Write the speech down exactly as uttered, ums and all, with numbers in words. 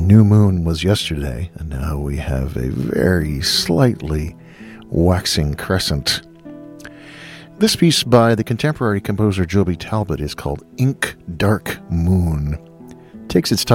new moon was yesterday, and now we have a very slightly waxing crescent. This piece by the contemporary composer Joby Talbot is called Ink Dark Moon. It takes its